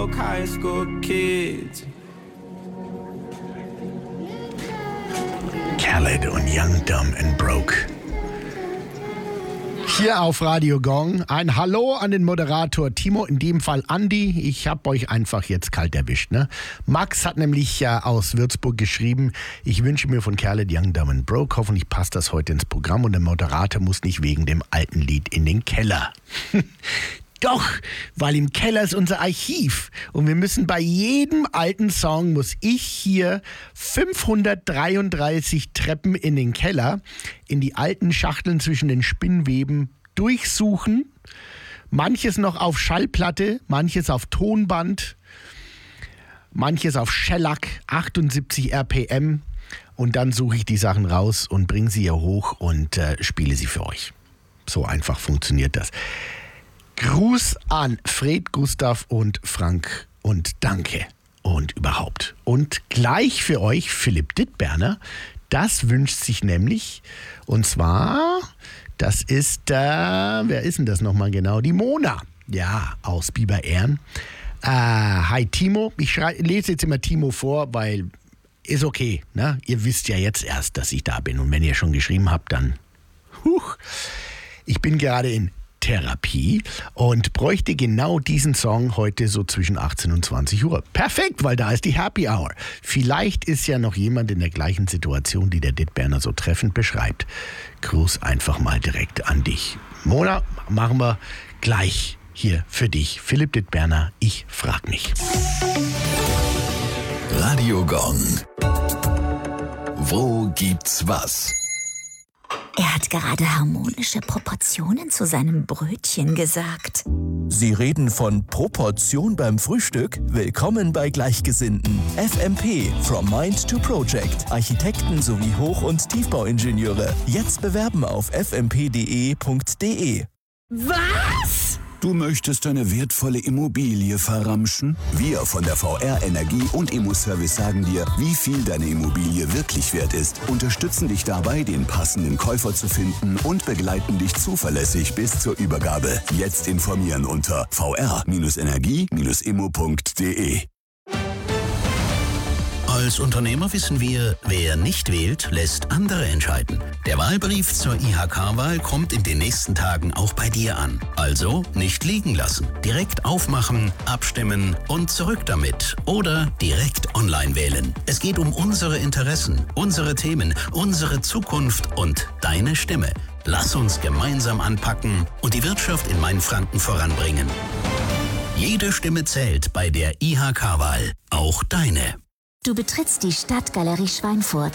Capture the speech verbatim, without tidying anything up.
High school kids. Khaled und Young, Dumb and Broke. Hier auf Radio Gong ein Hallo an den Moderator Timo, in dem Fall Andi. Ich habe euch einfach jetzt kalt erwischt. Ne? Max hat nämlich äh, aus Würzburg geschrieben, ich wünsche mir von Khaled Young, Dumb and Broke, hoffentlich passt das heute ins Programm und der Moderator muss nicht wegen dem alten Lied in den Keller. Doch, weil im Keller ist unser Archiv und wir müssen bei jedem alten Song, muss ich hier fünfhundertdreiunddreißig Treppen in den Keller, in die alten Schachteln zwischen den Spinnweben durchsuchen. Manches noch auf Schallplatte, manches auf Tonband, manches auf Shellac, achtundsiebzig R P M und dann suche ich die Sachen raus und bringe sie hier hoch und äh, spiele sie für euch. So einfach funktioniert das. Gruß an Fred, Gustav und Frank und danke und überhaupt. Und gleich für euch Philipp Dittberner, das wünscht sich nämlich, und zwar, das ist, äh, wer ist denn das nochmal genau? Die Mona, ja, aus Biber-Ehren. Äh, hi Timo, ich schrei- lese jetzt immer Timo vor, weil ist okay, ne? Ihr wisst ja jetzt erst, dass ich da bin und wenn ihr schon geschrieben habt, dann, huch, ich bin gerade in Therapie und bräuchte genau diesen Song heute so zwischen achtzehn und zwanzig Uhr. Perfekt, weil da ist die Happy Hour. Vielleicht ist ja noch jemand in der gleichen Situation, die der Dittberner so treffend beschreibt. Gruß einfach mal direkt an dich. Mona, machen wir gleich hier für dich. Philipp Dittberner, ich frag mich. Radio Gong. Wo gibt's was? Er hat gerade harmonische Proportionen zu seinem Brötchen gesagt. Sie reden von Proportion beim Frühstück? Willkommen bei Gleichgesinnten. F M P, From Mind to Project. Architekten sowie Hoch- und Tiefbauingenieure. Jetzt bewerben auf f m p punkt d e punkt d e. Was? Du möchtest deine wertvolle Immobilie verramschen? Wir von der V R Energie und Immo-Service sagen dir, wie viel deine Immobilie wirklich wert ist, unterstützen dich dabei, den passenden Käufer zu finden und begleiten dich zuverlässig bis zur Übergabe. Jetzt informieren unter v r Energie immo punkt d e. Als Unternehmer wissen wir, wer nicht wählt, lässt andere entscheiden. Der Wahlbrief zur I H K-Wahl kommt in den nächsten Tagen auch bei dir an. Also nicht liegen lassen. Direkt aufmachen, abstimmen und zurück damit. Oder direkt online wählen. Es geht um unsere Interessen, unsere Themen, unsere Zukunft und deine Stimme. Lass uns gemeinsam anpacken und die Wirtschaft in Mainfranken voranbringen. Jede Stimme zählt bei der I H K-Wahl, auch deine. Du betrittst die Stadtgalerie Schweinfurt.